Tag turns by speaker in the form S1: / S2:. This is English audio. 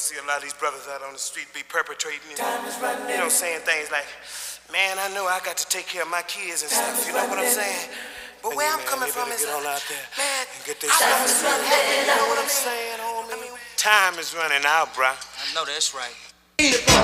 S1: see a lot of these brothers out on the street be perpetrating, you know, saying things like, man, I know I got to take care of my kids and stuff, you know what I'm saying? But where I'm coming from is,
S2: get on out there
S1: man,
S2: and get their stuff.
S1: you know what I'm saying, homie? Time is running out, bruh.
S3: I know that's right.